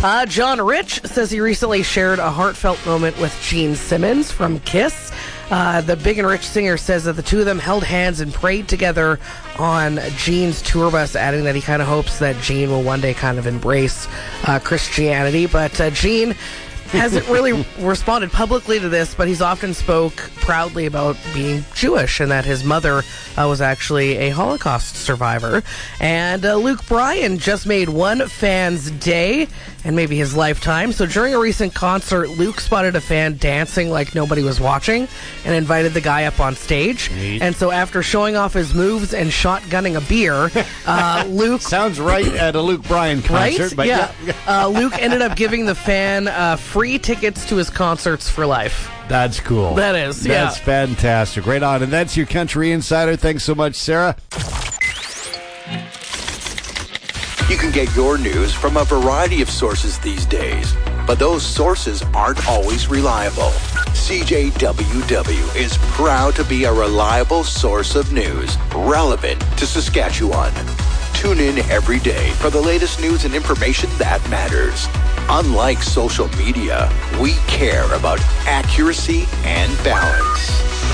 John Rich says he recently shared a heartfelt moment with Gene Simmons from Kiss. The Big and Rich singer says that the two of them held hands and prayed together on Gene's tour bus, adding that he kind of hopes that Gene will one day kind of embrace Christianity. But Gene hasn't really responded publicly to this, but he's often spoke proudly about being Jewish and that his mother was actually a Holocaust survivor. And Luke Bryan just made one fan's day and maybe his lifetime. So during a recent concert, Luke spotted a fan dancing like nobody was watching and invited the guy up on stage. Neat. And so after showing off his moves and shotgunning a beer, Luke... Sounds right at a Luke Bryan concert. Right? But yeah. Luke ended up giving the fan free tickets to his concerts for life. That's cool. That is, yeah. That's fantastic. Right on. And that's your Country Insider. Thanks so much, Sarah. You can get your news from a variety of sources these days, but those sources aren't always reliable. CJWW is proud to be a reliable source of news relevant to Saskatchewan. Tune in every day for the latest news and information that matters. Unlike social media, we care about accuracy and balance.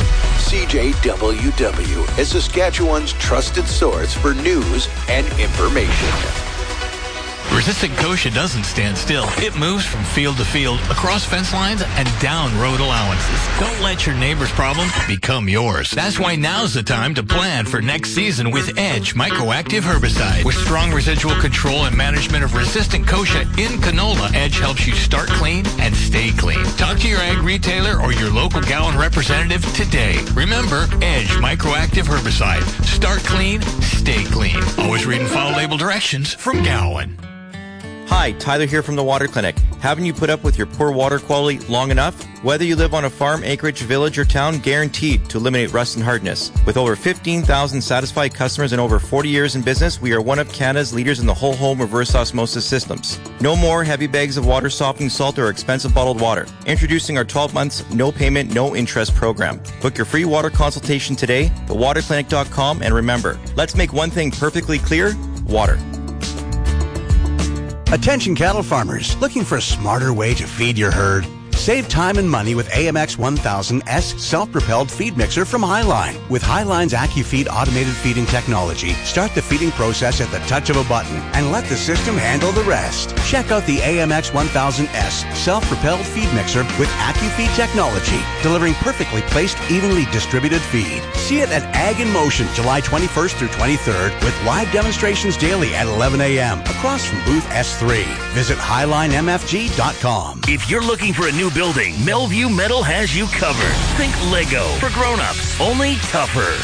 CJWW is Saskatchewan's trusted source for news and information. Resistant Kochia doesn't stand still. It moves from field to field, across fence lines, and down road allowances. Don't let your neighbor's problem become yours. That's why now's the time to plan for next season with Edge Microactive Herbicide. With strong residual control and management of resistant Kochia in canola, Edge helps you start clean and stay clean. Talk to your ag retailer or your local Gowan representative today. Remember, Edge Microactive Herbicide. Start clean, stay clean. Always read and follow label directions from Gowan. Hi, Tyler here from the Water Clinic. Haven't you put up with your poor water quality long enough? Whether you live on a farm, acreage, village, or town, guaranteed to eliminate rust and hardness. With over 15,000 satisfied customers and over 40 years in business, we are one of Canada's leaders in the whole home reverse osmosis systems. No more heavy bags of water softening salt or expensive bottled water. Introducing our 12 months, no payment, no interest program. Book your free water consultation today, thewaterclinic.com, and remember, let's make one thing perfectly clear, water. Attention cattle farmers, looking for a smarter way to feed your herd? Save time and money with AMX 1000S self-propelled feed mixer from Highline. With Highline's AccuFeed automated feeding technology, start the feeding process at the touch of a button and let the system handle the rest. Check out the AMX 1000S self-propelled feed mixer with AccuFeed technology, delivering perfectly placed, evenly distributed feed. See it at Ag in Motion, July 21st through 23rd, with live demonstrations daily at 11 a.m. across from booth S3. Visit HighlineMFG.com. If you're looking for a new building, Melview Metal has you covered. Think Lego for grown-ups, only tougher.